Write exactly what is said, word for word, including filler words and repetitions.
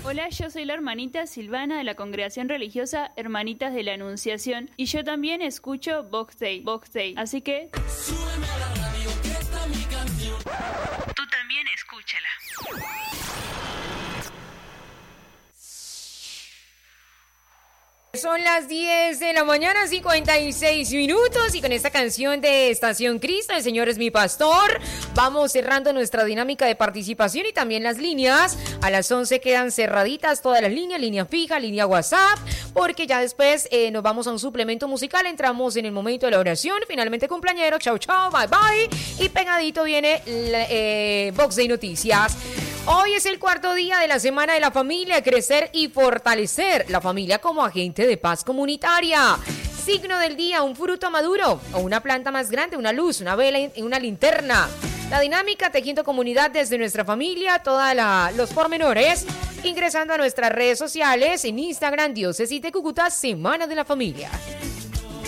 Hola, yo soy la hermanita Silvana de la Congregación Religiosa Hermanitas de la Anunciación y yo también escucho Box Day, Box Day, así que súbeme a la radio que está mi canción. Tú también escúchala. Son las diez de la mañana, cincuenta y seis minutos, y con esta canción de Estación Cristo, el Señor es mi pastor, vamos cerrando nuestra dinámica de participación y también las líneas. A las once quedan cerraditas todas las líneas, línea fija, línea WhatsApp, porque ya después eh, nos vamos a un suplemento musical, entramos en el momento de la oración, finalmente cumpleañero, chau chau, bye bye, y pegadito viene la, eh, Box Day Noticias. Hoy es el cuarto día de la Semana de la Familia, crecer y fortalecer la familia como agente de paz comunitaria. Signo del día, un fruto maduro o una planta más grande, una luz, una vela y una linterna. La dinámica tejiendo comunidad desde nuestra familia, todos los pormenores, ingresando a nuestras redes sociales en Instagram, Diócesis de Cúcuta, Semana de la Familia.